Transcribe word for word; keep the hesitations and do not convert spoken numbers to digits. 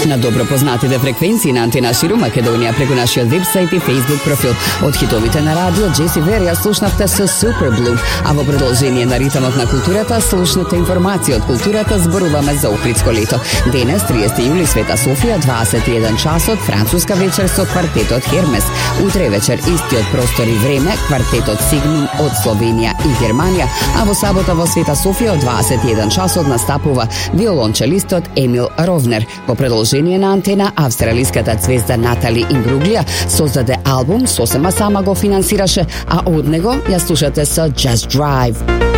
на добро познатите фреквенции на Антена Ширум Македонија преку нашиот вебсайт и Facebook профил. Од хитовите на радио Джеси Вер ја слушнавте со Super Blue, а во продолжение на ритмот на културата слушнете информација од културата. Зборуваме за Охридско лето. Денес триесети јули Света Софија, дваесет и еден часот, француска вечер со квартетот Хермес. Утре вечер истиот простор и време, квартетот Сигнум од Словенија и Германија, а во сабота во Света Софија од дваесет и еден часот настапува виолончелистот Емил Ровнер. Во продолжение на Антена, австралиската ѕвезда Натали Имбруглија создаде албум, сосема сама го финансираше, а од него ја слушате со Just Drive.